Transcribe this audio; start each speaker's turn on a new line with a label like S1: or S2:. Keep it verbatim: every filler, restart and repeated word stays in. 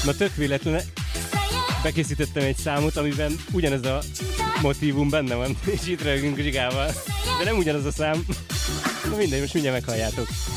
S1: Na tök véletlen, bekészítettem egy számot, amiben ugyanez a motívum benne van, és itt rögünk Zsigával. De nem ugyanaz a szám. Na mindegy, most mindjárt meghalljátok.